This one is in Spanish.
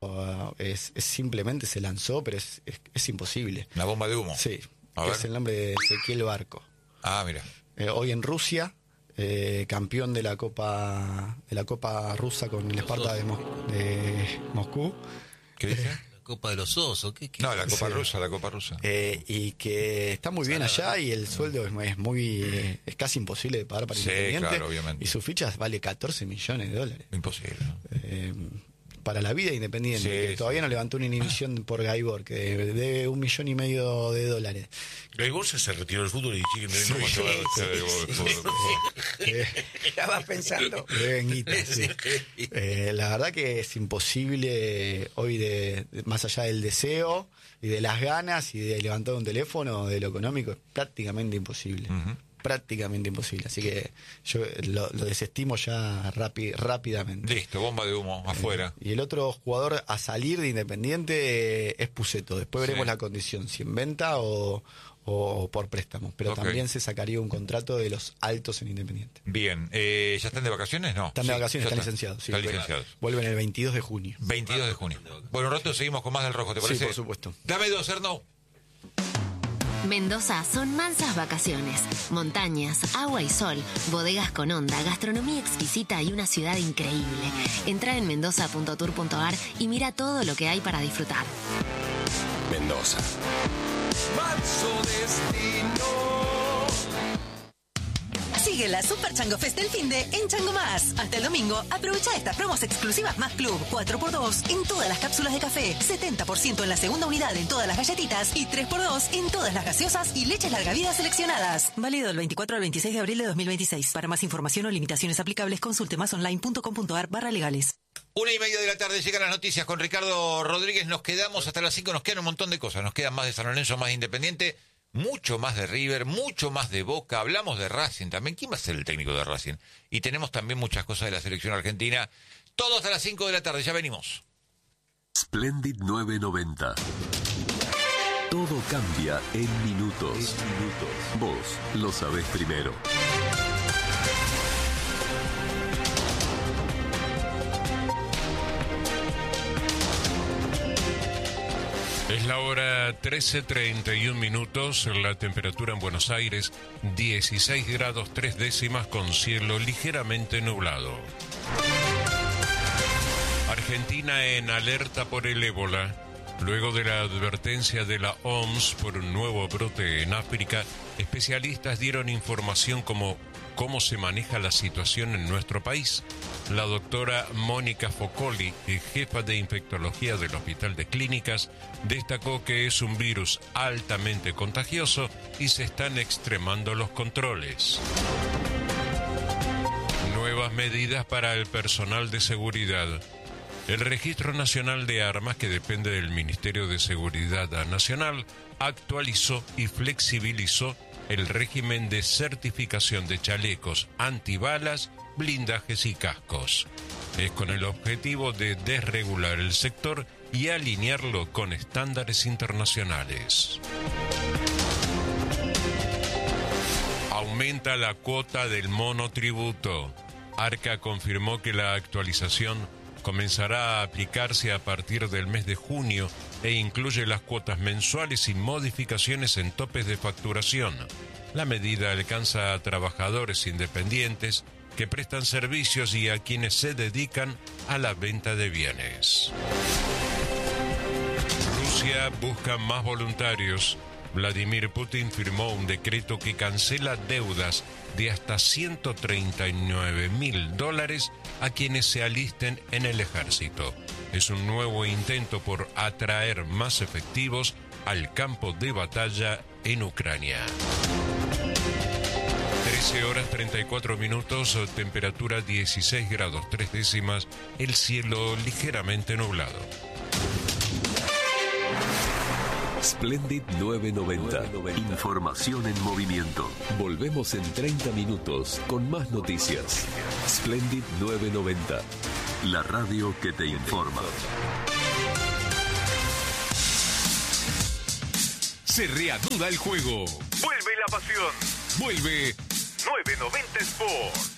simplemente se lanzó, pero es imposible. Una bomba de humo. Sí, A ver. es el nombre de Ezequiel Barco. Ah, mira. Hoy en Rusia, campeón de la Copa rusa con el Sparta de Moscú. ¿Qué dice? La Copa de los Osos. ¿Qué? No, la Copa Sí. rusa, la Copa rusa. Y que está muy bien allá y el sueldo es casi imposible de pagar para Sí, Independiente. claro, obviamente. Y su ficha vale 14 millones de dólares. Imposible, ¿no? Para la vida Independiente, Sí, que todavía sí. no levantó una inhibición por Gaibor, que debe $1,5 millones. Gaibor se retiró del fútbol y sigue teniendo más Ya vas pensando. Deben guita, sí. La verdad que es imposible hoy, más allá del deseo y de las ganas y de levantar un teléfono, de lo económico, es prácticamente imposible. Prácticamente imposible. Así que yo lo desestimo ya rápidamente. Listo, bomba de humo, afuera. Y el otro jugador a salir de Independiente es Pusetto. Después veremos Sí. la condición, si en venta o por préstamo. Pero Ok. también se sacaría un contrato de los altos en Independiente. Bien, ¿ya están de vacaciones? No. Están de Sí, vacaciones, ya están licenciados. Sí, están licenciados. Vuelven el 22 de junio. 22 de junio. Bueno, un rato seguimos con más del rojo, ¿te Sí, parece? por supuesto. Dame dos, Erno. Mendoza son mansas vacaciones, montañas, agua y sol, bodegas con onda, gastronomía exquisita y una ciudad increíble. Entra en mendoza.tour.ar y mira todo lo que hay para disfrutar. Mendoza. Sigue la Super Chango Fest del finde en Chango Más. Hasta el domingo, aprovecha estas promos exclusivas más club. 4x2 en todas las cápsulas de café, 70% en la segunda unidad en todas las galletitas y 3x2 en todas las gaseosas y leches larga vida seleccionadas. Válido del 24 al 26 de abril de 2026. Para más información o limitaciones aplicables, consulte másonline.com.ar/legales. 1:30 de la tarde llegan las noticias con Ricardo Rodríguez. Nos quedamos hasta las 5, nos quedan un montón de cosas. Nos quedan más de San Lorenzo, más de Independiente, mucho más de River, mucho más de Boca. Hablamos de Racing también. ¿Quién va a ser el técnico de Racing? Y tenemos también muchas cosas de la selección argentina. Todo hasta las 5 de la tarde, ya venimos. Splendid 990. Todo cambia en minutos. Vos lo sabés primero. Es la hora 13:31 minutos, la temperatura en Buenos Aires 16 grados 3 décimas con cielo ligeramente nublado. Argentina en alerta por el ébola. Luego de la advertencia de la OMS por un nuevo brote en África, especialistas dieron información como cómo se maneja la situación en nuestro país. La doctora Mónica Foccoli, jefa de infectología del Hospital de Clínicas, destacó que es un virus altamente contagioso y se están extremando los controles. Nuevas medidas para el personal de seguridad. El Registro Nacional de Armas, que depende del Ministerio de Seguridad Nacional, actualizó y flexibilizó el régimen de certificación de chalecos antibalas, blindajes y cascos. Es con el objetivo de desregular el sector y alinearlo con estándares internacionales. Aumenta la cuota del monotributo. Arca confirmó que la actualización comenzará a aplicarse a partir del mes de junio e incluye las cuotas mensuales y modificaciones en topes de facturación. La medida alcanza a trabajadores independientes que prestan servicios y a quienes se dedican a la venta de bienes. Rusia busca más voluntarios. Vladimir Putin firmó un decreto que cancela deudas de hasta $139.000 a quienes se alisten en el ejército. Es un nuevo intento por atraer más efectivos al campo de batalla en Ucrania. 13 horas 34 minutos, temperatura 16 grados 3 décimas, el cielo ligeramente nublado. Splendid 990. Información en movimiento. Volvemos en 30 minutos con más noticias. Splendid 990. La radio que te informa. Se reanuda el juego. Vuelve la pasión. Vuelve 990 Sport.